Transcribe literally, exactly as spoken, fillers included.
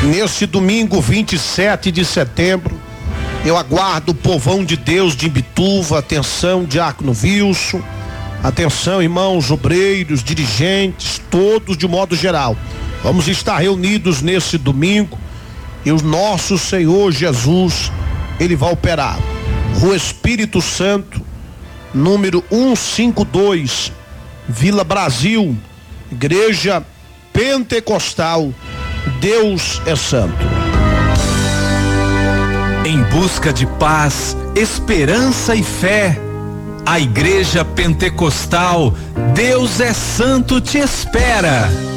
Nesse domingo vinte e sete de setembro, eu aguardo o povão de Deus de Imbituva. Atenção, diácono Wilson, atenção, irmãos obreiros, dirigentes, todos de modo geral. Vamos estar reunidos nesse domingo e o nosso Senhor Jesus, ele vai operar. Rua Espírito Santo, número cento e cinquenta e dois, Vila Brasil, Igreja Pentecostal Deus é Santo. Em busca de paz, esperança e fé, a Igreja Pentecostal Deus é Santo te espera.